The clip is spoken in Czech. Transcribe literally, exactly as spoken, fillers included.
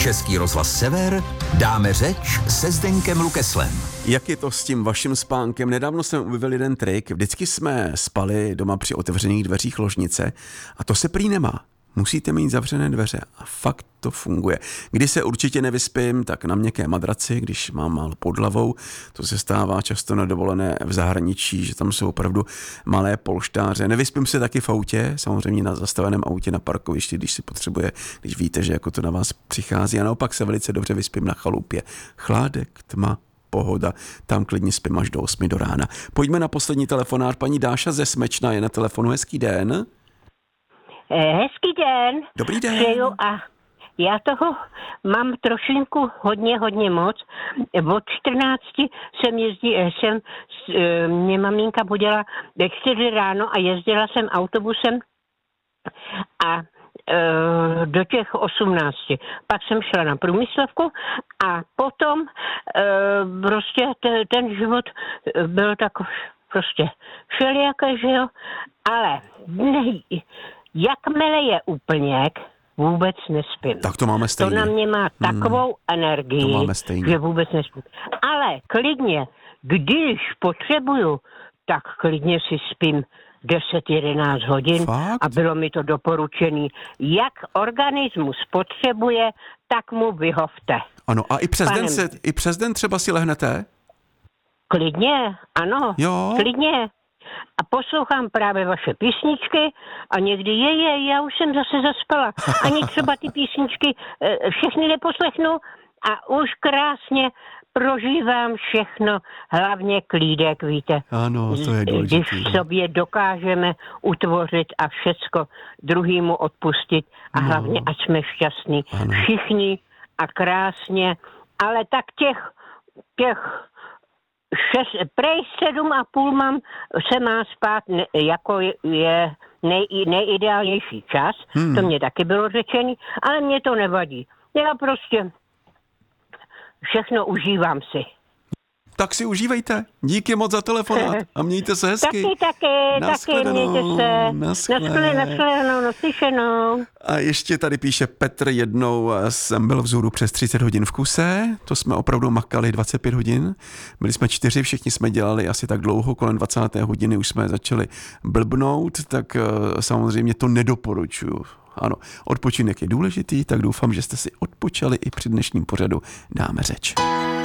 Český rozhlas Sever, dáme řeč se Zdeňkem Lukeslem. Jak je to s tím vaším spánkem? Nedávno jsem objevil jeden trik. Vždycky jsme spali doma při otevřených dveřích ložnice a to se prý nemá. Musíte mít zavřené dveře a fakt to funguje. Když se určitě nevyspím, tak na měkké madraci, když mám málo pod hlavou, to se stává často na dovolené v zahraničí, že tam jsou opravdu malé polštáře. Nevyspím se taky v autě, samozřejmě na zastaveném autě na parkovišti, když si potřebuje, když víte, že jako to na vás přichází. A naopak se velice dobře vyspím na chalupě. Chládek, tma, pohoda, tam klidně spím až do osmi do rána. Pojďme na poslední telefonát. Paní Dáša ze Smečna je na telefonu. Hezký den. Hezký den. Dobrý den. Přeju a já toho mám trošinku hodně, hodně moc. Od čtrnácti jsem jezdila, jsem, mě maminka budila ve čtyři ráno a jezdila jsem autobusem a e, do těch osmnácti. Pak jsem šla na průmyslovku a potom e, prostě te, ten život byl takový prostě všelijaký, že jo, ale ne, jakmile je úplněk, vůbec nespím. Tak to máme stejně. To na mě má takovou hmm. energii, že vůbec nespím. Ale klidně, když potřebuju, tak klidně si spím deset jedenáct hodin. Fakt? A bylo mi to doporučené. Jak organismus potřebuje, tak mu vyhovte. Ano, a i přes, Panem... den, se, i přes den třeba si lehnete? Klidně, ano, jo? klidně. A poslouchám právě vaše písničky a někdy je, je, já už jsem zase zaspala. Ani třeba ty písničky všechny neposlechnu a už krásně prožívám všechno, hlavně klídek, víte. Ano, to je důležité. Když v sobě dokážeme utvořit a všecko druhýmu odpustit a no. hlavně ať jsme šťastní. Ano. Všichni a krásně, ale tak těch, těch Šest, prej sedm a půl mám, se má spát, ne, jako je nej, nejideálnější čas, hmm. to mě taky bylo řečený, ale mě to nevadí. Já prostě všechno užívám si. Tak si užívejte. Díky moc za telefonát a mějte se hezky. Taky, taky, taky, mějte se. Naschle. Naschledanou, naslyšenou. A ještě tady píše Petr, jednou jsem byl vzhůru přes třicet hodin v kuse, to jsme opravdu makali dvacet pět hodin. Byli jsme čtyři, všichni jsme dělali asi tak dlouho, kolem dvacáté hodiny už jsme začali blbnout, tak samozřejmě to nedoporučuju. Ano, odpočinek je důležitý, tak doufám, že jste si odpočali i při dnešním pořadu Dáme řeč.